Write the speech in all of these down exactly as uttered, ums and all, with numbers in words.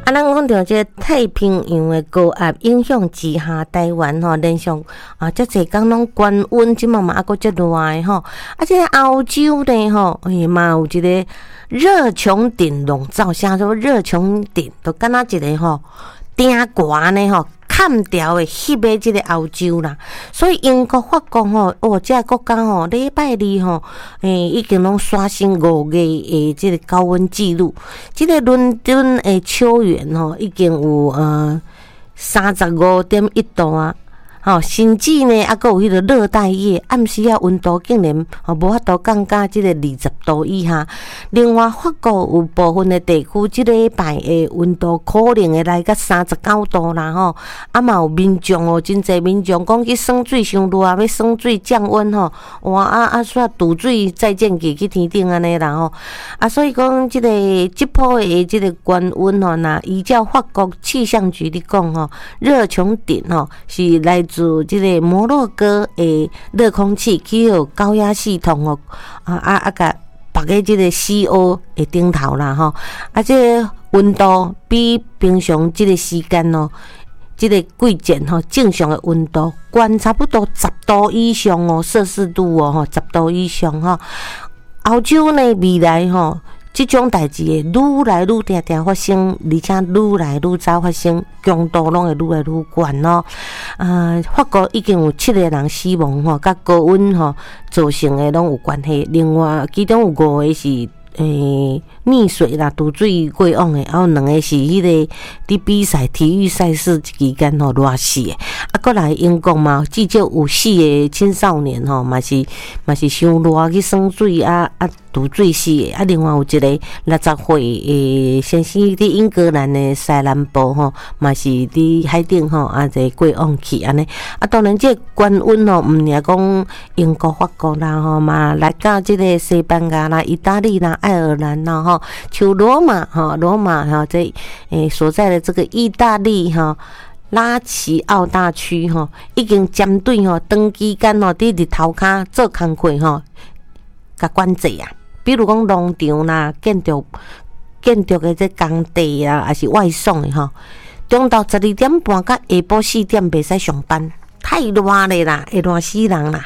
啊，咱讲到这太平洋的高压影响之下，台湾吼连续啊，遮济工拢高温，即嘛嘛啊，搁遮热的吼。啊，这个澳洲呢吼，哎嘛有一个热穹顶笼罩，啥说热穹顶，就敢若一个吼顶悬呢吼。砍掉的翕的即个澳洲啦，所以英国、法国吼，哦，这个国家吼，礼拜二吼，诶，已经拢刷新五月诶即个高温纪录。即个伦敦诶秋园吼，已经有呃三十五点一度啊。吼、哦，甚至呢，还佫有迄个热带夜，暗时啊温度竟然吼无法度降到即个二十度以下。另外，法国有部分的地区，即个礼拜的温度可能会来到三十九度啦吼。啊嘛有民众哦，真侪民众讲去耍水伤热啊，要耍水降温吼，哇啊啊煞渡水再见去去天顶安尼啦吼。啊，所以讲即、这个即波的即个高温吼，那依照法国气象局咧讲吼，热穹顶吼是来自自即个摩洛哥的热空气去有高压系统哦，啊啊啊个绑在即个西欧的顶头啦吼，啊即个温度比平常即个时间哦，即个季节吼正常的温度高差不多十度以上哦，摄氏度哦吼十度以上吼。澳洲呢未来吼。即种代志会愈来愈定定发生，而且愈来愈早发生，强度拢会愈来愈悬咯。啊，法国已经有七个人死亡吼，甲高温吼造成的拢有关系。另外，其中有五个是诶溺水啦，渡水过往的，还有两个是迄个伫比赛体育赛事期间吼热死的。啊，过来英国嘛，至少有四个青少年吼，嘛是嘛是伤热去耍水啊啊。渡水死的啊，另外有一个六十岁诶先生伫英格兰的西南部吼，嘛是伫海顶吼啊，这过往去安尼啊。当然，这高温吼，毋尔讲英国、法国啦吼嘛，来到即个西班牙啦、意大利啦、爱尔兰啦吼，像罗马吼，罗马吼这诶所在的这个意大利吼。拉齐奥大区吼，已经针对吼长期间吼伫日头骹做工课吼，甲管制啊。比如讲农场啦、建筑、建筑的这工地啊，还是外送的吼，中昼十二点半到下晡四点袂使上班，太热了啦，会热死人啦。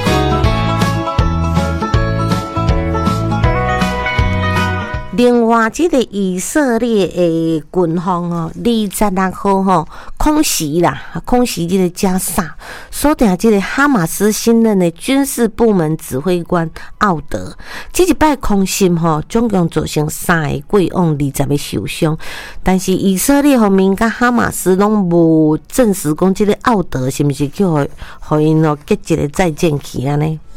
另外，这个以色列的军方哦，二十六号吼空袭啦，空袭这个加萨，锁定这个哈马斯新任的军事部门指挥官奥德。这一摆空袭吼，总共造成三个过往二十个受伤，但是以色列方面甲哈马斯拢无证实讲这个奥德是毋是叫互互因哦结一个再见期安尼。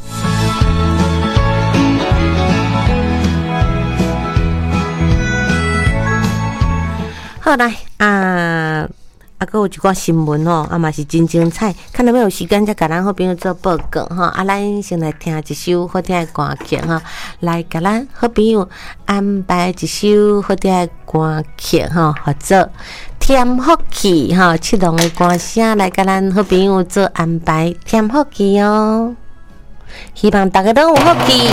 好来啊，啊，还有一寡新闻吼，啊嘛是真精彩。看到没有时间再甲咱好朋友做报告哈。啊，咱先来听一首好听的歌曲哈，来甲咱好朋友安排一首好听的歌曲哈，或者添福气哈，七龙的歌声来甲咱好朋友做安排添福气哦。希望大家都有福气。